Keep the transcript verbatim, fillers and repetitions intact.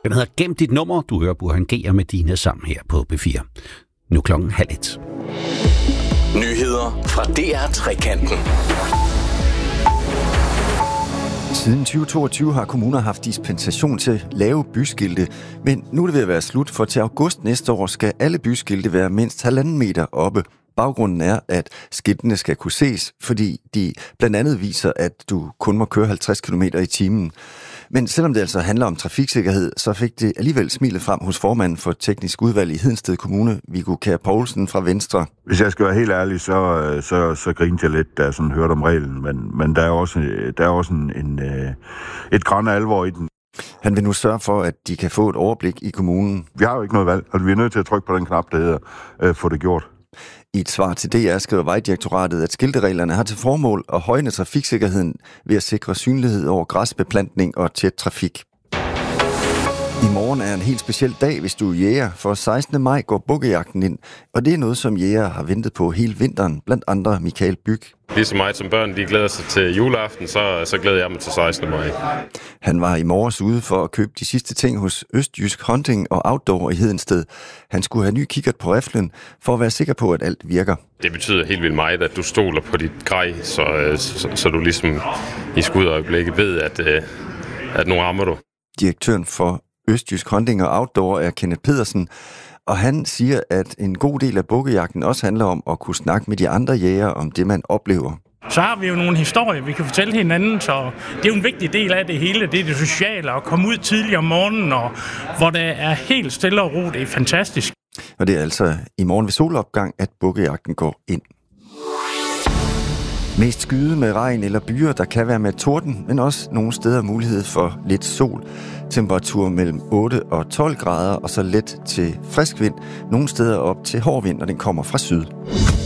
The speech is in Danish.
Den hedder Gem dit nummer. Du hører Burhan G og Medina sammen her på B fire. Nu klokken halv et. Nyheder fra D R Trekanten. Siden tyve toogtyve har kommuner haft dispensation til lave byskilte, men nu er det ved at være slut, for til august næste år skal alle byskilte være mindst halvanden meter oppe. Baggrunden er, at skiltene skal kunne ses, fordi de blandt andet viser, at du kun må køre halvtreds kilometer i timen. Men selvom det altså handler om trafiksikkerhed, så fik det alligevel smilet frem hos formanden for teknisk udvalg i Hedensted Kommune, Viggo Kjær Poulsen fra Venstre. Hvis jeg skal være helt ærlig, så, så, så grinte jeg lidt, da jeg sådan hørte om reglen, men, men der er også, der er også en, en, et gran alvor i den. Han vil nu sørge for, at de kan få et overblik i kommunen. Vi har jo ikke noget valg, og vi er nødt til at trykke på den knap, der hedder øh, få det gjort. I et svar til D R skriver Vejdirektoratet, at skiltereglerne har til formål at højne trafiksikkerheden ved at sikre synlighed over græsbeplantning og tæt trafik. I morgen er en helt speciel dag, hvis du er jæger, for sekstende maj går bukkejagten ind, og det er noget, som jæger har ventet på hele vinteren, blandt andre Michael Byg. Lige så meget som børn, de glæder sig til juleaften, så, så glæder jeg mig til sekstende maj. Han var i morges ude for at købe de sidste ting hos Østjysk Hunting og Outdoor i Hedensted. Han skulle have ny kikkert på riflen for at være sikker på, at alt virker. Det betyder helt vildt meget, at du stoler på dit grej, så, så, så du ligesom i skudøjeblikket ved, at, at nu rammer du. Direktøren for Østjysk Hunting og Outdoor er Kenneth Pedersen, og han siger, at en god del af bukkejagten også handler om at kunne snakke med de andre jægere om det, man oplever. Så har vi jo nogle historier, vi kan fortælle hinanden, så det er jo en vigtig del af det hele, det er det sociale, at komme ud tidligere om morgenen, og hvor det er helt stille og ro, det er fantastisk. Og det er altså i morgen ved solopgang, at bukkejagten går ind. Mest skyde med regn eller byer, der kan være med torden, men også nogle steder mulighed for lidt sol. Temperatur mellem otte og tolv grader, og så let til frisk vind. Nogle steder op til hård vind, og den kommer fra syd.